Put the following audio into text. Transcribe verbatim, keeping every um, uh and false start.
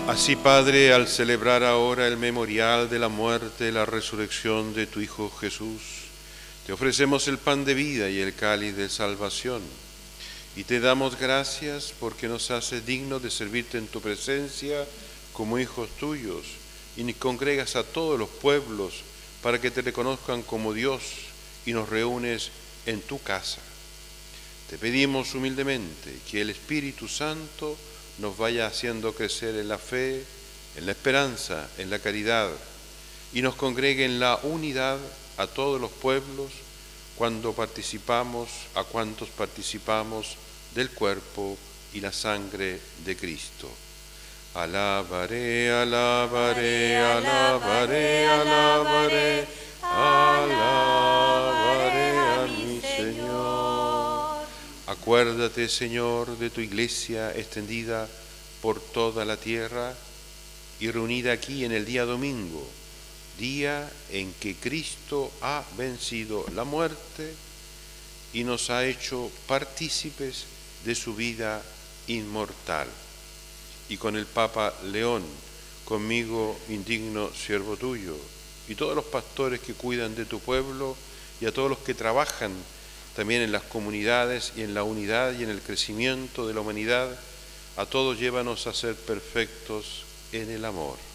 Así, Padre, al celebrar ahora el memorial de la muerte y la resurrección de tu Hijo Jesús, te ofrecemos el pan de vida y el cáliz de salvación, y te damos gracias porque nos haces dignos de servirte en tu presencia como hijos tuyos, y nos congregas a todos los pueblos para que te reconozcan como Dios y nos reúnes en tu casa. Te pedimos humildemente que el Espíritu Santo nos vaya haciendo crecer en la fe, en la esperanza, en la caridad, y nos congregue en la unidad a todos los pueblos cuando participamos, a cuantos participamos del cuerpo y la sangre de Cristo. Alabaré, alabaré, alabaré, alabaré, alabaré a mi Señor. Acuérdate, Señor, de tu iglesia extendida por toda la tierra y reunida aquí en el día domingo, día en que Cristo ha vencido la muerte y nos ha hecho partícipes de su vida inmortal. Y con el Papa León, conmigo, indigno siervo tuyo, y todos los pastores que cuidan de tu pueblo, y a todos los que trabajan también en las comunidades y en la unidad y en el crecimiento de la humanidad, a todos llévanos a ser perfectos en el amor.